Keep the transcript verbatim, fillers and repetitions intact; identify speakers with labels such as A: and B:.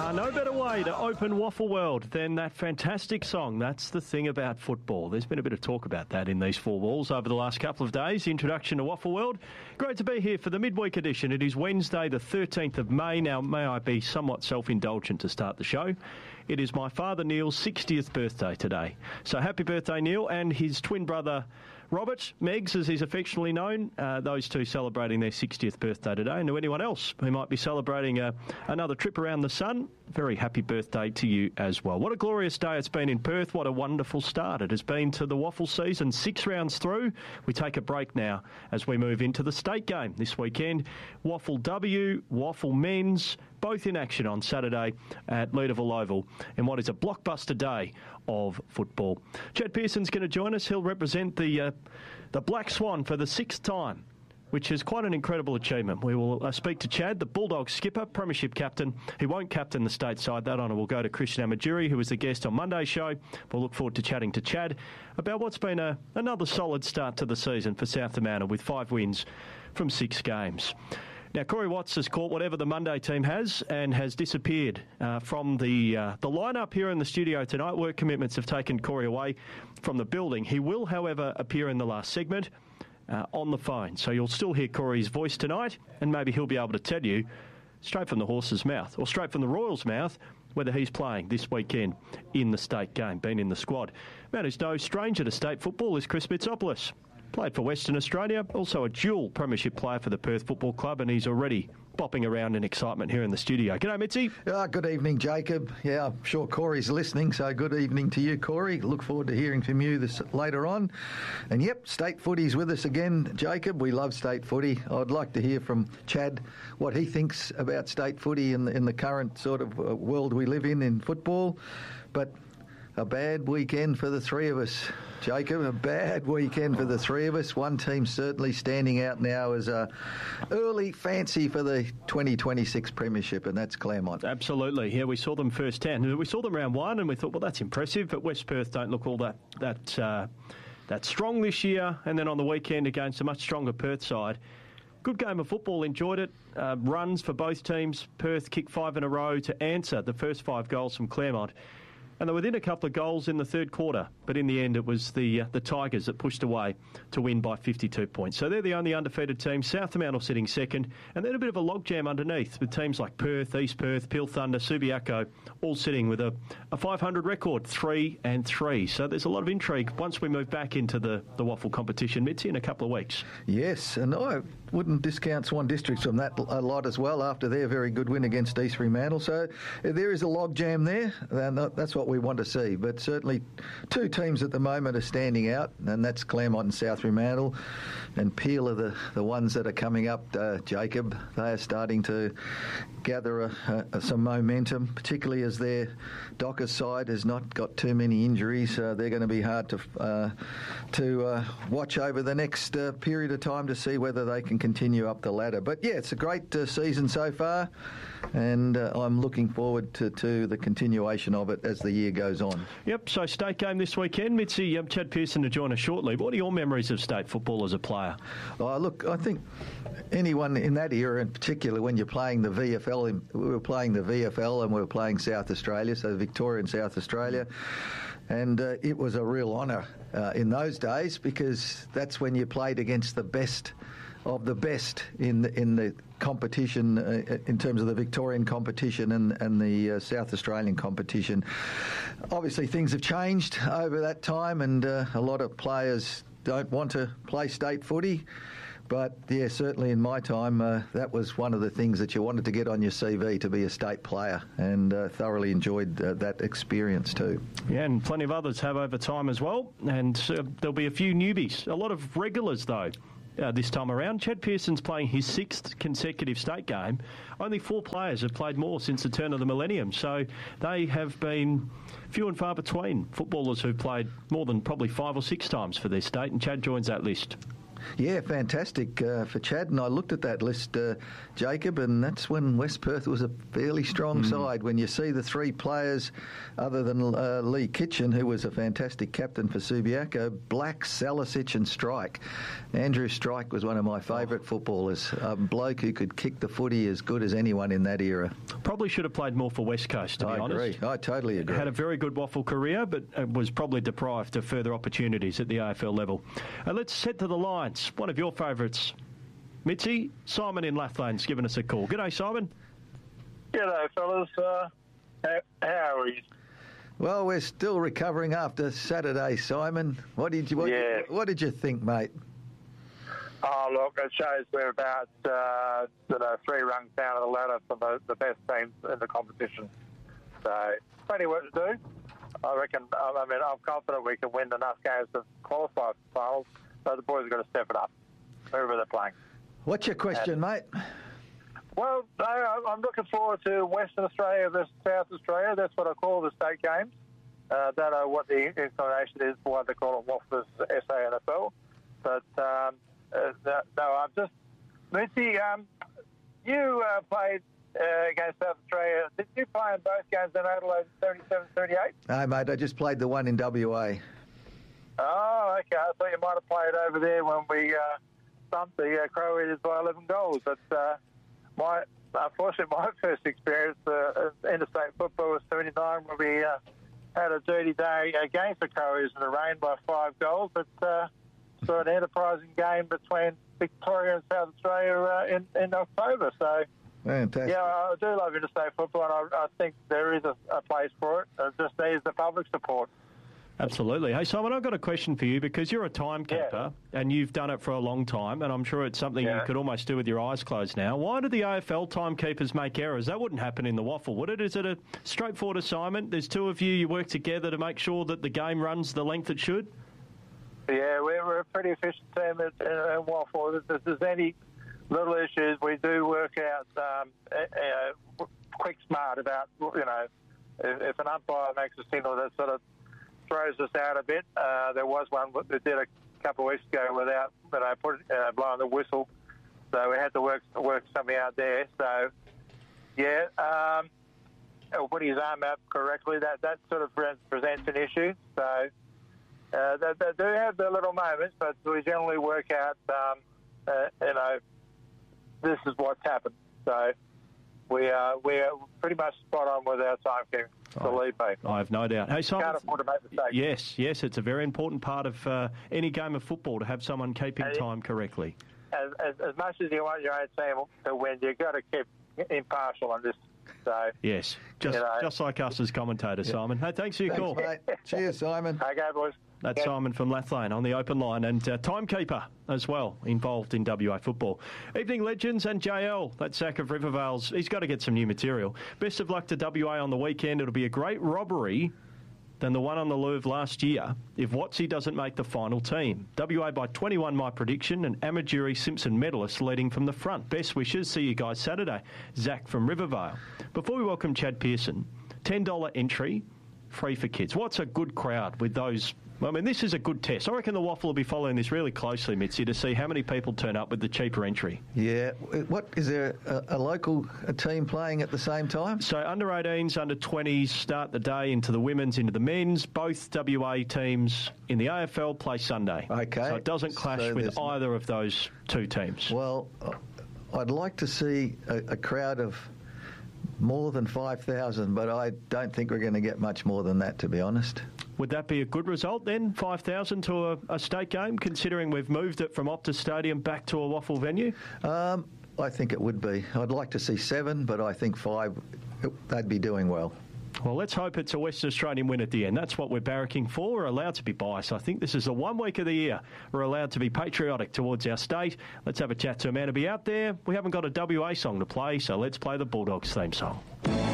A: Uh, no better way to open Waffle World than that fantastic song. That's the thing about football. There's been a bit of talk about that in these four walls over the last couple of days. The introduction to Waffle World. Great to be here for the midweek edition. It is Wednesday the thirteenth of May. Now, may I be somewhat self-indulgent to start the show? It is my father Neil's sixtieth birthday today. So happy birthday, Neil, and his twin brother Robert, Megs, as he's affectionately known, uh, those two celebrating their sixtieth birthday today. And to anyone else who might be celebrating uh, another trip around the sun, very happy birthday to you as well. What a glorious day it's been in Perth. What a wonderful start it has been to the Waffle season. Six rounds through. We take a break now as we move into the state game this weekend. Waffle W, Waffle Men's, both in action on Saturday at Leederville Oval in what is a blockbuster day of football. Chad Pearson's going to join us. He'll represent the uh, the Black Swan for the sixth time, which is quite an incredible achievement. We will uh, speak to Chad, the Bulldogs skipper, premiership captain. He won't captain the state side. That honour will go to Christian Amajuri, who was the guest on Monday's show. We'll look forward to chatting to Chad about what's been a, another solid start to the season for South Amanda with five wins from six games. Now, Corey Watts has caught whatever the Monday team has and has disappeared uh, from the uh, the lineup here in the studio tonight. Work commitments have taken Corey away from the building. He will, however, appear in the last segment uh, on the phone. So you'll still hear Corey's voice tonight, and maybe he'll be able to tell you straight from the horse's mouth or straight from the Royals' mouth whether he's playing this weekend in the state game, been in the squad. Man who's no stranger to state football is Chris Mitsopoulos. Played for Western Australia, also a dual premiership player for the Perth Football Club, and he's already bopping around in excitement here in the studio. G'day, Mitzi.
B: Uh, good evening, Jacob. Yeah, I'm sure Corey's listening, so good evening to you, Corey. Look forward to hearing from you this later on. And yep, state footy's with us again, Jacob. We love state footy. I'd like to hear from Chad what he thinks about state footy in the, in the current sort of uh, world we live in in football. But a bad weekend for the three of us, Jacob. A bad weekend for the three of us. One team certainly standing out now as a early fancy for the twenty twenty-six premiership, and that's Claremont.
A: Absolutely. Yeah, we saw them first hand. We saw them round one, and we thought, well, that's impressive. But West Perth don't look all that that uh, that strong this year. And then on the weekend against a much stronger Perth side. Good game of football, enjoyed it. Uh, runs for both teams. Perth kicked five in a row to answer the first five goals from Claremont. And they were within a couple of goals in the third quarter, but in the end it was the uh, the Tigers that pushed away to win by fifty-two points. So they're the only undefeated team. South Amanda sitting second, and then a bit of a logjam underneath with teams like Perth, East Perth, Peel Thunder, Subiaco, all sitting with a, a five hundred record, three and three. So there's a lot of intrigue once we move back into the, the Waffle competition, Mitzi, in a couple of weeks.
B: Yes, and I wouldn't discount Swan Districts from that a lot as well after their very good win against East Fremantle. So there is a logjam there, and that's what we want to see. But certainly two teams at the moment are standing out, and that's Claremont and South Fremantle, and Peel are the, the ones that are coming up, uh, Jacob. They are starting to gather a, a, some momentum, particularly as their Dockers side has not got too many injuries. Uh, they're going to be hard to uh, to uh, watch over the next uh, period of time to see whether they can continue up the ladder. But yeah, it's a great uh, season so far, and uh, I'm looking forward to, to the continuation of it as the year goes on.
A: Yep, so state game this weekend. Mitzi, um, Chad Pearson to join us shortly. What are your memories of state football as a player?
B: Oh, look, I think anyone in that era in particular, when you're playing the V F L, we were playing the V F L and we were playing South Australia, so Victoria and South Australia, and uh, it was a real honour uh, in those days because that's when you played against the best of the best in the, in the competition, uh, in terms of the Victorian competition and, and the uh, South Australian competition. Obviously, things have changed over that time, and uh, a lot of players don't want to play state footy. But, yeah, certainly in my time, uh, that was one of the things that you wanted to get on your C V, to be a state player, and uh, thoroughly enjoyed uh, that experience too.
A: Yeah, and plenty of others have over time as well, and uh, there'll be a few newbies. A lot of regulars, though. Uh, this time around. Chad Pearson's playing his sixth consecutive state game. Only four players have played more since the turn of the millennium, so they have been few and far between footballers who've played more than probably five or six times for their state, and Chad joins that list.
B: Yeah, fantastic uh, for Chad. And I looked at that list, uh, Jacob, and that's when West Perth was a fairly strong mm. side. When you see the three players, other than uh, Lee Kitchen, who was a fantastic captain for Subiaco, Black, Salisic and Strike. Andrew Strike was one of my favourite footballers, a bloke who could kick the footy as good as anyone in that era.
A: Probably should have played more for West Coast, to be
B: I
A: honest.
B: I agree. I totally agree.
A: Had a very good waffle career, but was probably deprived of further opportunities at the A F L level. Uh, let's head to the Lions. One of your favourites, Mitzi. Simon in Lathlane's given us a call. G'day, Simon.
C: G'day, fellas. Uh, how, how are you?
B: Well, we're still recovering after Saturday, Simon. What did you what,
C: yeah.
B: what did you think, mate?
C: Oh, look, it shows we're about uh, you know, three rungs down the ladder for the, the best teams in the competition. So, plenty of work to do. I reckon, I mean, I'm confident we can win enough games to qualify for finals, so the boys have got to step it up, whoever they're playing.
B: What's your question, and, mate?
C: Well, no, I'm looking forward to Western Australia versus South Australia. That's what I call the state games. Uh, don't know what the inclination is for what they call it, Waffles S A N F L. But, um, uh, no, I'm just... Mitzi, um, you uh, played uh, against South Australia. Did you play in both games in Adelaide, thirty-seven thirty-eight?
B: No, mate, I just played the one in W A.
C: Oh, okay. I thought you might have played over there when we uh, thumped the uh, Crow Eaters by eleven goals. But uh, my, unfortunately, my first experience uh, interstate football was seventy-nine when we uh, had a dirty day against the Crow Eaters in the rain by five goals. But uh, saw an enterprising game between Victoria and South Australia uh, in, in October. So,
B: fantastic.
C: Yeah, I do love interstate football, and I, I think there is a, a place for it. It just needs the public support.
A: Absolutely. Hey, Simon, I've got a question for you because you're a timekeeper
C: yeah.
A: and you've done it for a long time, and I'm sure it's something yeah. you could almost do with your eyes closed now. Why do the A F L timekeepers make errors? That wouldn't happen in the Waffle, would it? Is it a straightforward assignment? There's two of you, you work together to make sure that the game runs the length it should?
C: Yeah, we're a pretty efficient team at, at Waffle. If there's any little issues, we do work out um, uh, quick smart about, you know, if, if an umpire makes a signal that sort of throws us out a bit. Uh, there was one that did a couple of weeks ago without, you know, put, uh, blowing the whistle. So we had to work work something out there. So, yeah, um, he'll put his arm out correctly. That that sort of presents an issue. So uh, they, they do have their little moments, but we generally work out, um, uh, you know, this is what's happened. So we are we are pretty much spot on with our timekeeping. Believe me.
A: I have no doubt. Hey, Simon,
C: can't afford to make mistakes.
A: Yes, yes, it's a very important part of uh, any game of football to have someone keeping
C: and
A: time correctly.
C: As, as, as much as you want your own team to win, you've got to keep impartial on this. So
A: yes, just you know, just like us as commentators, yeah. Simon. Hey, thanks for your
B: thanks,
A: call.
B: Mate. Cheers, Simon.
C: Okay, boys.
A: That's
C: yeah.
A: Simon from Lathlane on the open line, and uh, timekeeper as well, involved in W A football. Evening Legends and J L, that Zach of Rivervale's, he's got to get some new material. Best of luck to W A on the weekend. It'll be a great robbery than the one on the Louvre last year if Watsy doesn't make the final team. W A by twenty-one, my prediction, and Amaduri Simpson medalist leading from the front. Best wishes. See you guys Saturday. Zach from Rivervale. Before we welcome Chad Pearson, ten dollars entry, free for kids. What's a good crowd with those? I mean, this is a good test. I reckon the Waffle will be following this really closely, Mitzi, to see how many people turn up with the cheaper entry.
B: Yeah. What, is there a, a local a team playing at the same time?
A: So under eighteens, under twenties start the day into the women's, into the men's. Both W A teams in the A F L play Sunday.
B: Okay.
A: So it doesn't clash so with either of those two teams.
B: Well, I'd like to see a, a crowd of more than five thousand, but I don't think we're going to get much more than that, to be honest.
A: Would that be a good result then, five thousand to a, a state game, considering we've moved it from Optus Stadium back to a Waffle venue?
B: Um, I think it would be. I'd like to see seven, but I think five, they'd be doing well.
A: Well, let's hope it's a Western Australian win at the end. That's what we're barracking for. We're allowed to be biased. I think this is the one week of the year we're allowed to be patriotic towards our state. Let's have a chat to a man to be out there. We haven't got a W A song to play, so let's play the Bulldogs theme song.